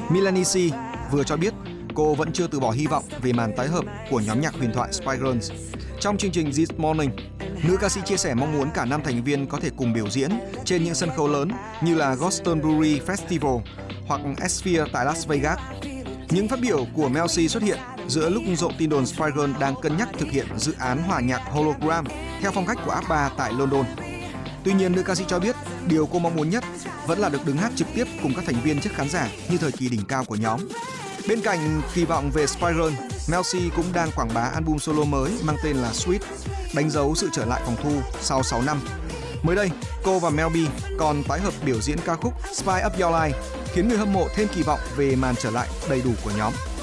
Milani C vừa cho biết cô vẫn chưa từ bỏ hy vọng về màn tái hợp của nhóm nhạc huyền thoại Spice Girls. Trong chương trình This Morning, nữ ca sĩ chia sẻ mong muốn cả 5 thành viên có thể cùng biểu diễn trên những sân khấu lớn như là Glastonbury Festival hoặc Sphere tại Las Vegas. Những phát biểu của Mel C xuất hiện giữa lúc rộ tin đồn Spice Girls đang cân nhắc thực hiện dự án hòa nhạc hologram theo phong cách của ABBA tại London. Tuy nhiên, nữ ca sĩ cho biết điều cô mong muốn nhất vẫn là được đứng hát trực tiếp cùng các thành viên trước khán giả như thời kỳ đỉnh cao của nhóm. Bên cạnh kỳ vọng về Spice Girls, Mel C cũng đang quảng bá album solo mới mang tên là Sweet, đánh dấu sự trở lại phòng thu sau 6 năm. Mới đây, cô và Mel B còn tái hợp biểu diễn ca khúc Spice Up Your Life, khiến người hâm mộ thêm kỳ vọng về màn trở lại đầy đủ của nhóm.